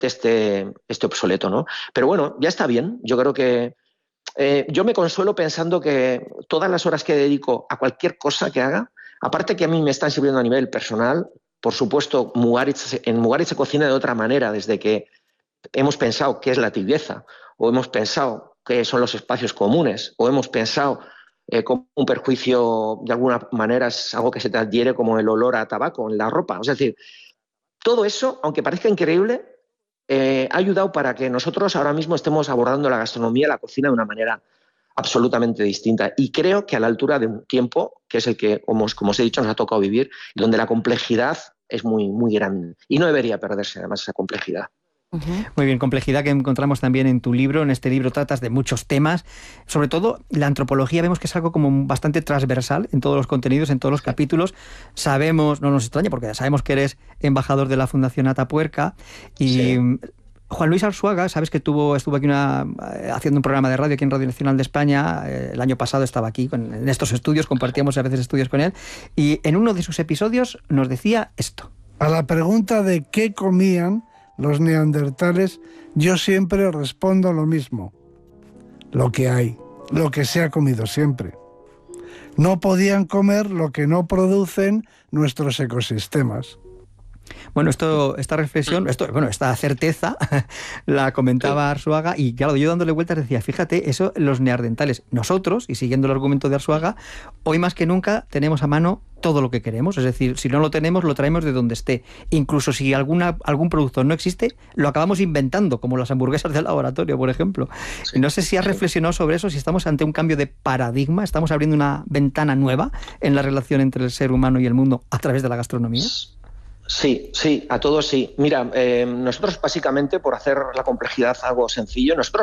este obsoleto, ¿no? Pero bueno, ya está bien. Yo creo que yo me consuelo pensando que todas las horas que dedico a cualquier cosa que haga, aparte que a mí me están sirviendo a nivel personal, por supuesto, en Mugaritz se cocina de otra manera, desde que hemos pensado qué es la tibieza, o hemos pensado qué son los espacios comunes, o hemos pensado como un perjuicio de alguna manera es algo que se te adhiere como el olor a tabaco en la ropa. Es decir, todo eso, aunque parezca increíble, ha ayudado para que nosotros ahora mismo estemos abordando la gastronomía, la cocina de una manera absolutamente distinta. Y creo que a la altura de un tiempo, que es el que, como os he dicho, nos ha tocado vivir, donde la complejidad es muy, muy grande. Y no debería perderse además esa complejidad. Muy bien, complejidad que encontramos también en tu libro. En este libro tratas de muchos temas, sobre todo la antropología. Vemos que es algo como bastante transversal en todos los contenidos, en todos los capítulos. Sabemos, no nos extraña porque ya sabemos que eres embajador de la Fundación Atapuerca y Juan Luis Arzuaga, sabes que estuvo aquí haciendo un programa de radio aquí en Radio Nacional de España. El año pasado estaba aquí en estos estudios, compartíamos a veces estudios con él, y en uno de sus episodios nos decía esto. A la pregunta de qué comían los neandertales, yo siempre respondo lo mismo: lo que hay, lo que se ha comido siempre. No podían comer lo que no producen nuestros ecosistemas. Bueno, esta reflexión, esta certeza la comentaba Arzuaga, y claro, yo dándole vueltas decía, fíjate, eso los neandertales, nosotros, y siguiendo el argumento de Arzuaga, hoy más que nunca tenemos a mano todo lo que queremos, es decir, si no lo tenemos, lo traemos de donde esté. Incluso si algún producto no existe, lo acabamos inventando, como las hamburguesas del laboratorio, por ejemplo. Sí. No sé si has reflexionado sobre eso, si estamos ante un cambio de paradigma, estamos abriendo una ventana nueva en la relación entre el ser humano y el mundo a través de la gastronomía. Sí, a todos sí. Mira, nosotros básicamente, por hacer la complejidad algo sencillo, nosotros